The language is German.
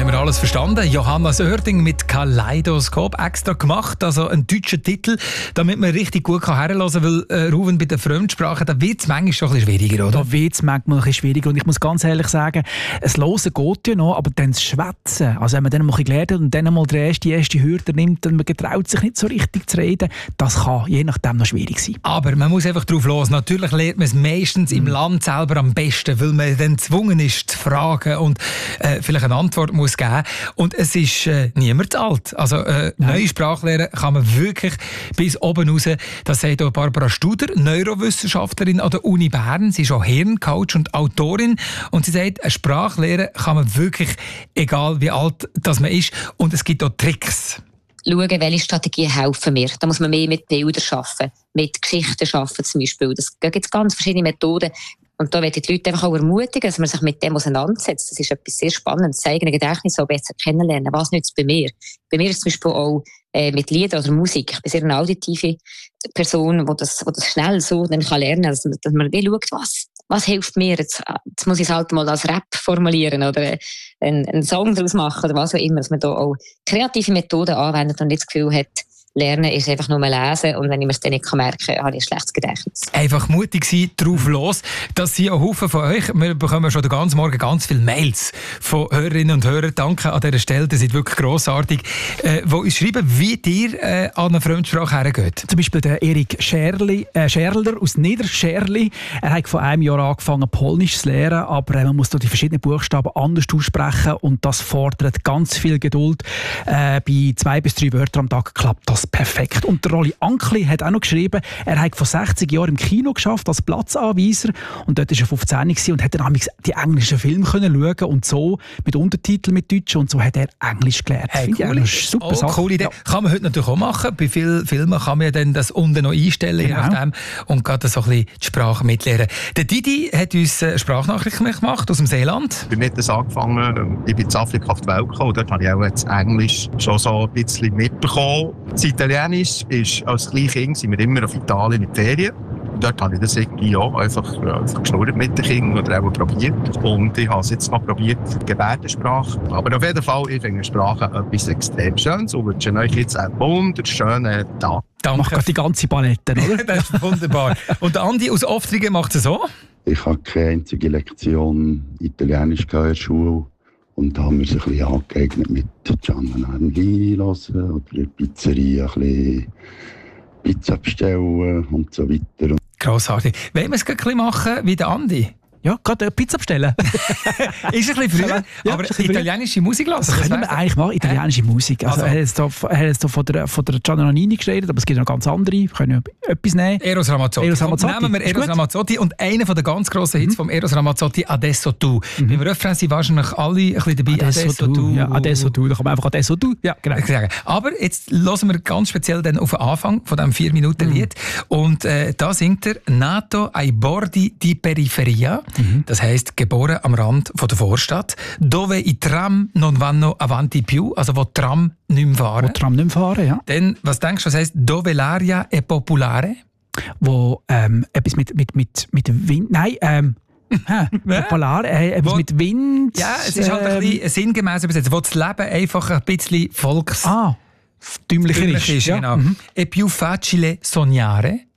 haben wir alles verstanden. Johanna Sörding mit Kaleidoskop extra gemacht, also ein deutscher Titel, damit man richtig gut herhören kann, weil Ruven, bei den Fremdsprachen, da wird es manchmal schon ein bisschen schwieriger, oder? Da wird es manchmal ein bisschen schwieriger und ich muss ganz ehrlich sagen, das Hören geht ja noch, aber dann das Schwätzen, also wenn man dann mal ein bisschen gelernt hat und dann mal die erste Hürde nimmt und man getraut sich nicht so richtig zu reden, das kann je nachdem noch schwierig sein. Aber man muss einfach drauf los. Natürlich lernt man es meistens im Land selber am besten, weil man dann gezwungen ist zu fragen und vielleicht eine Antwort muss geben. Und es ist niemand zu alt. Also neue Sprachlehre kann man wirklich bis oben raus. Das sagt auch Barbara Studer, Neurowissenschaftlerin an der Uni Bern. Sie ist auch Hirncoach und Autorin. Und sie sagt, eine Sprachlehre kann man wirklich, egal wie alt das man ist. Und es gibt auch Tricks. Schauen, welche Strategien helfen mir. Da muss man mehr mit Bildern arbeiten, mit Geschichten arbeiten zum Beispiel. Das gibt ganz verschiedene Methoden. Und da möchte ich die Leute einfach auch ermutigen, dass man sich mit dem auseinandersetzt. Das ist etwas sehr Spannendes. Das eigene Gedächtnis auch besser kennenlernen. Was nützt es bei mir? Bei mir ist es zum Beispiel auch mit Liedern oder Musik. Ich bin sehr eine auditive Person, die das schnell so dann kann lernen kann. Also, dass man wie schaut, was hilft mir? Jetzt muss ich es halt mal als Rap formulieren oder einen Song daraus machen oder was auch immer. Dass man da auch kreative Methoden anwendet und nicht das Gefühl hat, Lernen ist einfach nur lesen und wenn ich mir es dann nicht merken kann, habe ich ein schlechtes Gedächtnis. Einfach mutig sein, drauf los. Das sind ein Haufen von euch. Wir bekommen schon den ganzen Morgen ganz viele Mails von Hörerinnen und Hörern. Danke an dieser Stelle, das ist wirklich grossartig. Wo uns schreiben, wie dir an eine Fremdsprache hergeht. Zum Beispiel der Erik Scherler aus Niederscherli. Er hat vor einem Jahr angefangen, Polnisch zu lernen, aber man muss da die verschiedenen Buchstaben anders aussprechen und das fordert ganz viel Geduld. Bei 2 bis 3 Wörtern am Tag klappt das perfekt. Und der Rolli Ankli hat auch noch geschrieben, er hat vor 60 Jahren im Kino geschafft als Platzanweiser und dort war er 15 und hat dann die englischen Filme schauen und so mit Untertiteln mit Deutsch und so hat er Englisch gelernt. Hey, cool. Super Sache. Coole Idee. Ja. Kann man heute natürlich auch machen. Bei vielen Filmen kann man ja dann das unten noch einstellen und gerade so ein bisschen die Sprache mitlernen. Der Didi hat uns eine Sprachnachricht gemacht aus dem Seeland. Ich bin mit das angefangen, ich bin in Afrika auf die Welt gekommen und dort habe ich auch jetzt Englisch schon so ein bisschen mitbekommen. Italienisch ist, als kleines Kind sind wir immer auf Italien in die Ferien. Und dort habe ich das irgendwie auch einfach geschnurrt mit den Kindern oder auch probiert. Und ich habe es jetzt mal probiert, Gebärdensprache. Aber auf jeden Fall, ich finde Sprache etwas extrem Schönes und wünsche euch jetzt einen wunderschönen Tag. Danke. Macht gerade die ganze Palette, oder? Das ist wunderbar. Und der Andi aus Oftringen macht es so? Ich habe keine einzige Lektion Italienisch in der Schule. Und da haben wir uns ein bisschen angeeignet mit Gianna Nannini hören oder in der Pizzeria ein bisschen Pizza bestellen und so weiter. Grossartig. Wollen wir es ein bisschen machen wie der Andi? Ja, gerade Pizza bestellen. Ist ein bisschen früher, ja, aber italienische Musik lassen. Das können wir eigentlich machen, italienische Musik. Also er hat jetzt von der Gianna Nannini geredet, aber es gibt noch ganz andere. Wir können ja etwas nehmen. Eros Ramazzotti. Nehmen wir Eros Ramazzotti und einer der ganz grossen Hits von Eros Ramazzotti, Adesso Tu. Beim Refrain sind wahrscheinlich alle ein bisschen dabei. Adesso Tu. Ja, Adesso Tu. Da kann man einfach Adesso Tu. Ja, genau. Aber jetzt hören wir ganz speziell dann auf den Anfang von diesem 4-Minuten-Lied. Und da singt er Nato ai bordi di periferia. Das heisst, geboren am Rand von der Vorstadt, dove i tram non vanno avanti più, also wo Tram nicht mehr fahren. Wo Tram nicht mehr fahren, ja. Dann, was denkst du, was heisst, dove l'aria è popolare? Wo etwas mit Wind, nein, Polar, etwas mit Wind. Ja, es ist halt ein bisschen sinngemäß übersetzt, wo das Leben einfach ein bisschen volkstümlicher ist. Ja. Genau. È più facile sognare.